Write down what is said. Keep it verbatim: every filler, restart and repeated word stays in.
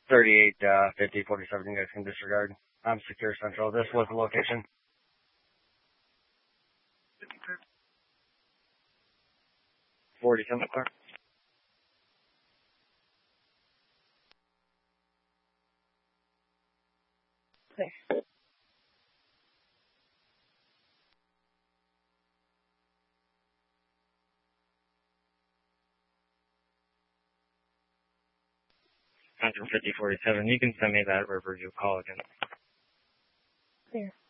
thirty-eight, uh, fifty, forty-seven, you guys can disregard. I'm Secure Central. This was the location. forty-seven, clear. Clear. fifty, forty-seven, you can send me that review call again. Clear.